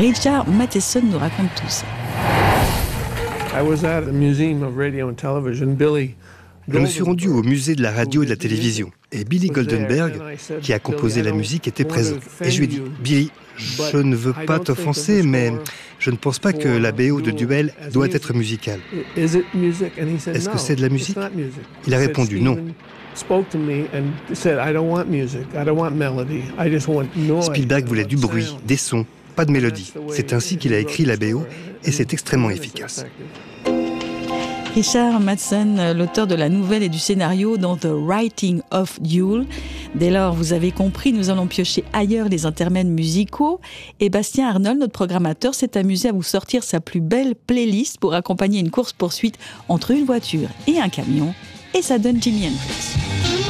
Richard Matheson nous raconte tout ça. Je me suis rendu au musée de la radio et de la télévision. Et Billy Goldenberg, qui a composé la musique, était présent. Et je lui ai dit, Billy, je ne veux pas t'offenser, mais je ne pense pas que la BO de Duel doit être musicale. Est-ce que c'est de la musique ? Il a répondu non. Spielberg voulait du bruit, des sons, pas de mélodie. C'est ainsi qu'il a écrit la BO et c'est extrêmement efficace. Richard Matheson, l'auteur de la nouvelle et du scénario dans The Writing of Duel. Dès lors, vous avez compris, nous allons piocher ailleurs les intermèdes musicaux. Et Bastien Arnold, notre programmateur, s'est amusé à vous sortir sa plus belle playlist pour accompagner une course-poursuite entre une voiture et un camion. Et ça donne Jimi Hendrix.